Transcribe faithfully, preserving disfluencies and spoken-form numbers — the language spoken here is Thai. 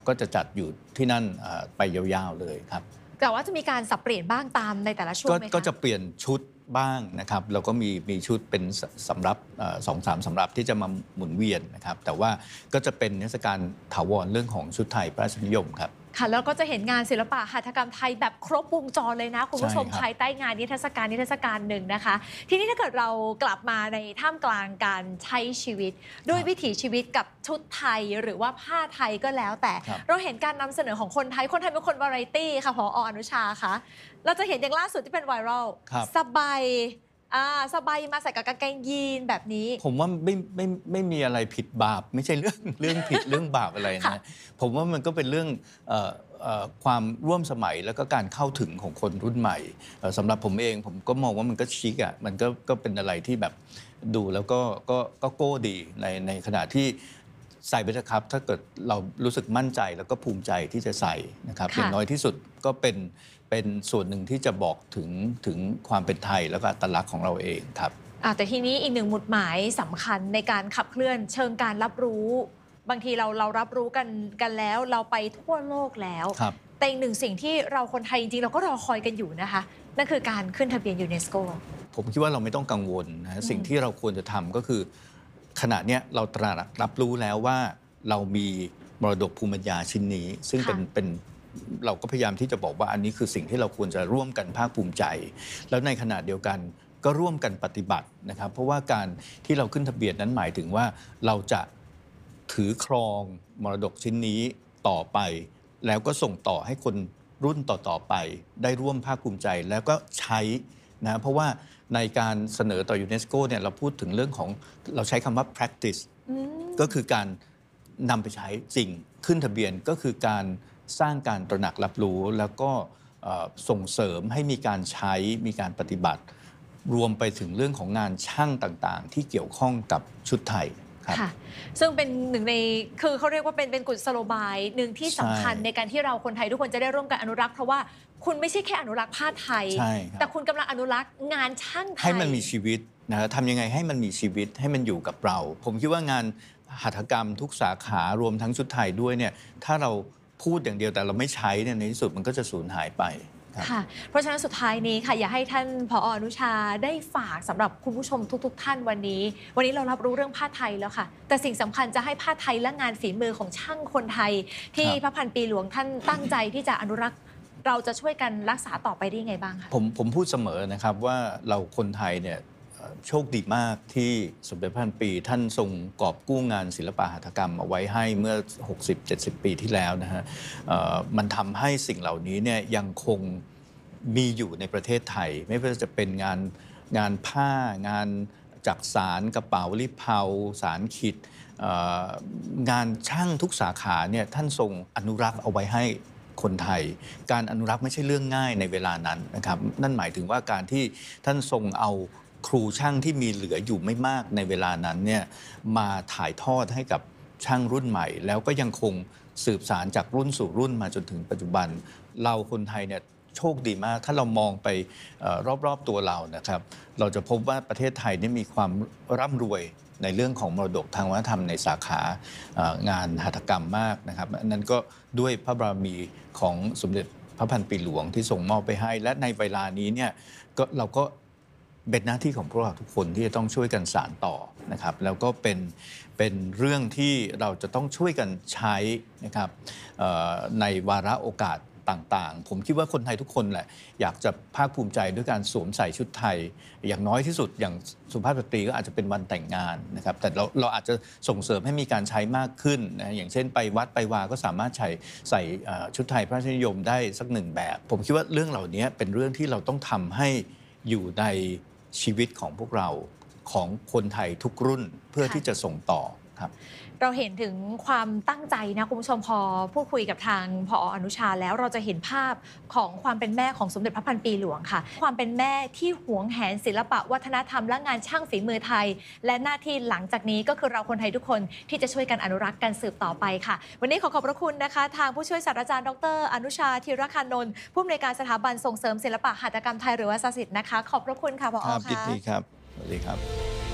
ก็จะจัดอยู่ที่นั่นไปยาวๆเลยครับแต่ว่าจะมีการสับเปลี่ยนบ้างตามในแต่ละช่วงไหมคะก็จะเปลี่ยนชุดบ้างนะครับแล้วก็มีมีชุดเป็นสำรับสองสามสำรับที่จะมาหมุนเวียนนะครับแต่ว่าก็จะเป็นเทศกาลถาวรเรื่องของชุดไทยพระราชนิยมครับค่ะแล้วก็จะเห็นงานศิลปะหัตถกรรมไทยแบบครบวงจรเลยนะคุณผู้ชมภายใต้งานนิทรรศการนิทรรศการหนึ่งนะคะทีนี้ถ้าเกิดเรากลับมาในท่ามกลางการใช้ชีวิตด้วยวิถีชีวิตกับชุดไทยหรือว่าผ้าไทยก็แล้วแต่เราเห็นการนำเสนอของคนไทยคนไทยเป็นคนวาไรตี้ค่ะผอ.อนุชาคะเราจะเห็นอย่างล่าสุดที่เป็นไวรัลสบายอ่าสบายมาใส่กับกางเกงยีนแบบนี้ผมว่าไม่ไม่ไม่มีอะไรผิดบาปไม่ใช่เรื่องเรื่องผิดเรื่องบาปอะไรนะผมว่ามันก็เป็นเรื่องความร่วมสมัยแล้วก็การเข้าถึงของคนรุ่นใหม่สำหรับผมเองผมก็มองว่ามันก็ชิคอ่ะมันก็ก็เป็นอะไรที่แบบดูแล้วก็ก็ก็โก้ดีในในขณะที่ใส่ไปเถอะครับถ้าเกิดเรารู้สึกมั่นใจแล้วก็ภูมิใจที่จะใส่นะครับอย่างน้อยที่สุดก็เป็นเป็นส่วนหนึ่งที่จะบอกถึงถึงความเป็นไทยแล้วก็อัตลักษณ์ของเราเองครับแต่ทีนี้อีกหนึ่งหมุดหมายสำคัญในการขับเคลื่อนเชิงการรับรู้บางทีเราเรารับรู้กันกันแล้วเราไปทั่วโลกแล้วแต่อีกหนึ่งสิ่งที่เราคนไทยจริงๆเราก็รอคอยกันอยู่นะคะนั่นคือการขึ้นทะเบียนยูเนสโกผมคิดว่าเราไม่ต้องกังวลนะสิ่งที่เราควรจะทำก็คือขณะนี้เราตระหนักรับรู้แล้วว่าเรามีมรดกภูมิปัญญาชิ้นนี้ซึ่งเป็นเป็นเราก็พยายามที่จะบอกว่าอันนี้คือสิ่งที่เราควรจะร่วมกันภาคภูมิใจแล้วในขณะเดียวกันก็ร่วมกันปฏิบัตินะครับเพราะว่าการที่เราขึ้นทะเบียนนั้นหมายถึงว่าเราจะถือครองมรดกชิ้นนี้ต่อไปแล้วก็ส่งต่อให้คนรุ่นต่อๆไปได้ร่วมภาคภูมิใจแล้วก็ใช้นะเพราะว่าในการเสนอต่อยูเนสโกเนี่ยเราพูดถึงเรื่องของเราใช้คำว่า practice ก็คือการนำไปใช้จริงขึ้นทะเบียนก็คือการสร้างการตระหนักรับรู้แล้วก็ส่งเสริมให้มีการใช้มีการปฏิบัติรวมไปถึงเรื่องของงานช่างต่างๆที่เกี่ยวข้องกับชุดไทยครับค่ะซึ่งเป็นหนึ่งในคือเขาเรียกว่าเป็นเป็นกุศโลบายหนึ่งที่สำคัญในการที่เราคนไทยทุกคนจะได้ร่วมกันอนุรักษ์เพราะว่าคุณไม่ใช่แค่อนุรักษ์ผ้าไทยแต่คุณกำลังอนุรักษ์งานช่างไทยให้มันมีชีวิตนะทำยังไงให้มันมีชีวิตให้มันอยู่กับเราผมคิดว่างานหัตถกรรมทุกสาขารวมทั้งชุดไทยด้วยเนี่ยถ้าเราพูดอย่างเดียวแต่เราไม่ใช้เนี่ยในที่สุดมันก็จะสูญหายไปค่ะเพราะฉะนั้นสุดท้ายนี้ค่ะอยากให้ท่านผอ.อนุชาได้ฝากสำหรับคุณผู้ชมทุกๆท่านวันนี้วันนี้เรารับรู้เรื่องผ้าไทยแล้วค่ะแต่สิ่งสำคัญจะให้ผ้าไทยและงานฝีมือของช่างคนไทยที่พระพันปีหลวงท่านตั้งใจที่จะอนุรักษ์เราจะช่วยกันรักษาต่อไปได้ยังไงบ้างคะผมผมพูดเสมอนะครับว่าเราคนไทยเนี่ยโชคดีมากที่สมเด็จพระพันปีท่านทรงกอบกู้งานศิลปะหัตถกรรมเอาไว้ให้เมื่อ หกสิบเจ็ดสิบ ปีที่แล้วนะฮะมันทำให้สิ่งเหล่านี้เนี่ยยังคงมีอยู่ในประเทศไทยไม่ว่าจะเป็นงานงานผ้างานจักสานกระเป๋าลิเผาสารขิดงานช่างทุกสาขาเนี่ยท่านทรงอนุรักษ์เอาไว้ให้คนไทยการอนุรักษ์ไม่ใช่เรื่องง่ายในเวลานั้นนะครับนั่นหมายถึงว่าการที่ท่านทรงเอาครูช่างที่มีเหลืออยู่ไม่มากในเวลานั้นเนี่ยมาถ่ายทอดให้กับช่างรุ่นใหม่แล้วก็ยังคงสืบสานจากรุ่นสู่รุ่นมาจนถึงปัจจุบันเราคนไทยเนี่ยโชคดีมากถ้าเรามองไปรอบๆตัวเรานะครับเราจะพบว่าประเทศไทยนี่มีความร่ำรวยในเรื่องของมรดกทางวัฒนธรรมในสาขางานหัตถกรรมมากนะครับนั้นก็ด้วยพระบารมีของสมเด็จพระพันปีหลวงที่ทรงมอบไปให้และในเวลานี้เนี่ยก็เราก็เป็นหน้าที่ของพวกเราทุกคนที่จะต้องช่วยกันสานต่อนะครับแล้วก็เป็นเป็นเรื่องที่เราจะต้องช่วยกันใช้นะครับในวาระโอกาสต่างๆผมคิดว่าคนไทยทุกคนแหละอยากจะภาคภูมิใจด้วยการสวมใส่ชุดไทยอย่างน้อยที่สุดอย่างสุภาพสตรีก็อาจจะเป็นวันแต่งงานนะครับแต่เราเราอาจจะส่งเสริมให้มีการใช้มากขึ้นนะอย่างเช่นไปวัดไปวาก็สามารถใส่ใส่ชุดไทยพระราชนิยมได้สักหนึ่งแบบผมคิดว่าเรื่องเหล่านี้เป็นเรื่องที่เราต้องทำให้อยู่ในชีวิตของพวกเราของคนไทยทุกรุ่นเพื่อที่จะส่งต่อครับเราเห็นถึงความตั้งใจนะคุณผู้ชมพอพูดคุยกับทางผอ.อนุชาแล้วเราจะเห็นภาพของความเป็นแม่ของสมเด็จพระพันปีหลวงค่ะความเป็นแม่ที่หวงแหนศิลปะวัฒนธรรมและงานช่างฝีมือไทยและหน้าที่หลังจากนี้ก็คือเราคนไทยทุกคนที่จะช่วยกันอนุรักษ์กันสืบต่อไปค่ะวันนี้ขอขอบพระคุณนะคะทางผู้ช่วยศาสตราจารย์ดร.อนุชาธีรคานนท์ผู้อำนวยการสถาบันส่งเสริมศิลปะหัตถกรรมไทยหรือว่าสศิษย์นะคะขอบพระคุณค่ะผอ. ค่ะยินดีครับสวัสดีครับ